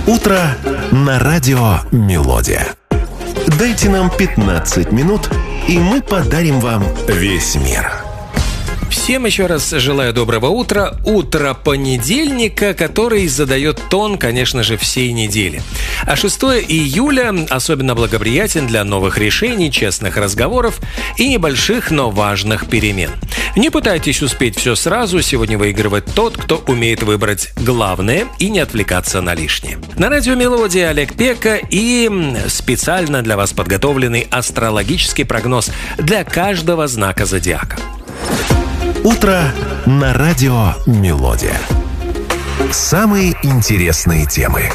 Утро на радио «Мелодия». Дайте нам 15 минут, и мы подарим вам весь мир. Всем еще раз желаю доброго утра. Утро понедельника, который задает тон, конечно же, всей недели. А 6 июля особенно благоприятен для новых решений, честных разговоров и небольших, но важных перемен. Не пытайтесь успеть все сразу. Сегодня выигрывает тот, кто умеет выбрать главное и не отвлекаться на лишнее. На радио «Мелодия» Олег Пека и специально для вас подготовленный астрологический прогноз для каждого знака зодиака. Утро на радио «Мелодия». Самые интересные темы.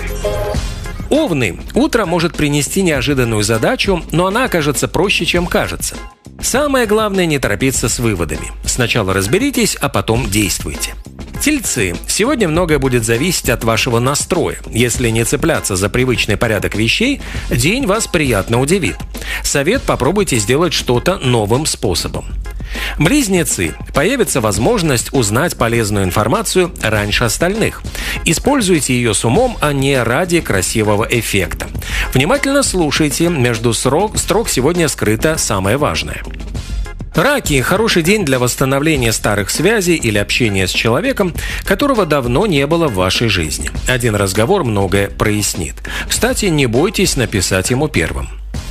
Овны. Утро может принести неожиданную задачу, но она окажется проще, чем кажется. Самое главное – не торопиться с выводами. Сначала разберитесь, а потом действуйте. Тельцы. Сегодня многое будет зависеть от вашего настроя. Если не цепляться за привычный порядок вещей, день вас приятно удивит. Совет – попробуйте сделать что-то новым способом. Близнецы. Появится возможность узнать полезную информацию раньше остальных. Используйте ее с умом, а не ради красивого эффекта. Внимательно слушайте, между строк сегодня скрыто самое важное. Раки – хороший день для восстановления старых связей или общения с человеком, которого давно не было в вашей жизни. Один разговор многое прояснит. Кстати, не бойтесь написать ему первым.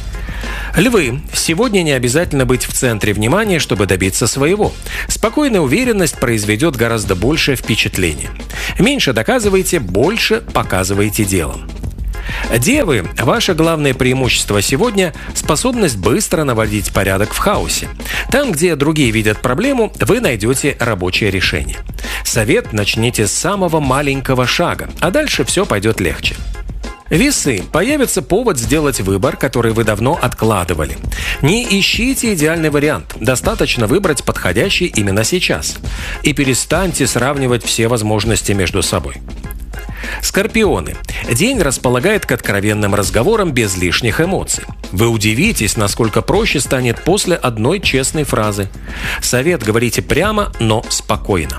Львы. Сегодня не обязательно быть в центре внимания, чтобы добиться своего. Спокойная уверенность произведет гораздо большее впечатление. Меньше доказывайте, больше показывайте делом. Девы. Ваше главное преимущество сегодня – способность быстро наводить порядок в хаосе. Там, где другие видят проблему, вы найдете рабочее решение. Совет – начните с самого маленького шага, а дальше все пойдет легче. Весы. Появится повод сделать выбор, который вы давно откладывали. Не ищите идеальный вариант. Достаточно выбрать подходящий именно сейчас. И перестаньте сравнивать все возможности между собой. Скорпионы. День располагает к откровенным разговорам без лишних эмоций. Вы удивитесь, насколько проще станет после одной честной фразы. Совет: говорите прямо, но спокойно.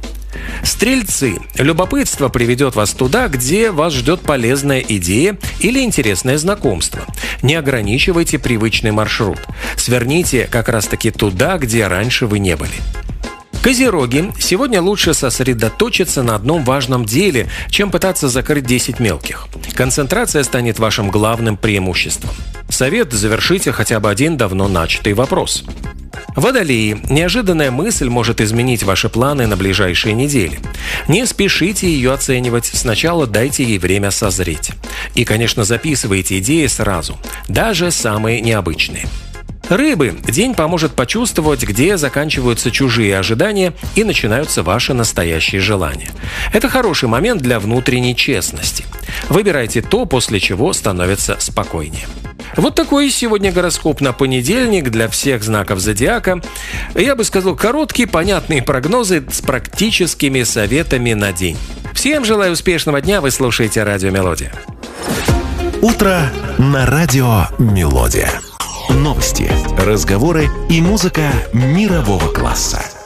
Стрельцы. Любопытство приведет вас туда, где вас ждет полезная идея или интересное знакомство. Не ограничивайте привычный маршрут. Сверните как раз-таки туда, где раньше вы не были. Козероги. Сегодня лучше сосредоточиться на одном важном деле, чем пытаться закрыть 10 мелких. Концентрация станет вашим главным преимуществом. Совет: завершите хотя бы один давно начатый вопрос. Водолеи. Неожиданная мысль может изменить ваши планы на ближайшие недели. Не спешите ее оценивать, сначала дайте ей время созреть. И, конечно, записывайте идеи сразу, даже самые необычные. Рыбы. День поможет почувствовать, где заканчиваются чужие ожидания и начинаются ваши настоящие желания. Это хороший момент для внутренней честности. Выбирайте то, после чего становится спокойнее. Вот такой сегодня гороскоп на понедельник для всех знаков зодиака. Я бы сказал, короткие, понятные прогнозы с практическими советами на день. Всем желаю успешного дня. Вы слушаете радио «Мелодия». Утро на радио «Мелодия». Новости, разговоры и музыка мирового класса.